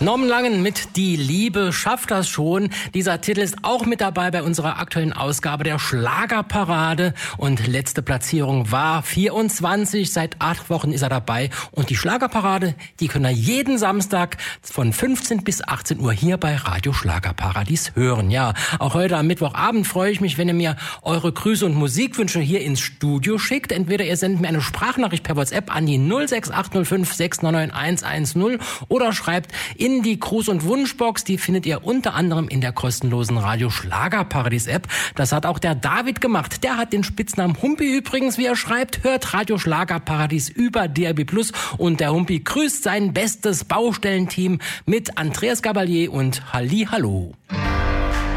Norman Langen mit Die Liebe schafft das schon. Dieser Titel ist auch mit dabei bei unserer aktuellen Ausgabe der Schlagerparade. Und letzte Platzierung war 24. Seit 8 Wochen ist er dabei. Und die Schlagerparade, die können wir jeden Samstag von 15 bis 18 Uhr hier bei Radio Schlagerparadies hören. Ja, auch heute am Mittwochabend freue ich mich, wenn ihr mir eure Grüße und Musikwünsche hier ins Studio schickt. Entweder ihr sendet mir eine Sprachnachricht per WhatsApp an die 06805 699 110 oder schreibt in die Gruß- und Wunschbox. Die findet ihr unter anderem in der kostenlosen Radio Schlagerparadies App. Das hat auch der David gemacht. Der hat den Spitznamen Humpi übrigens, wie er schreibt. Hört Radio Schlagerparadies über DRB Plus und der Humpi grüßt sein bestes Baustellenteam mit Andreas Gabalier und Halli Hallo.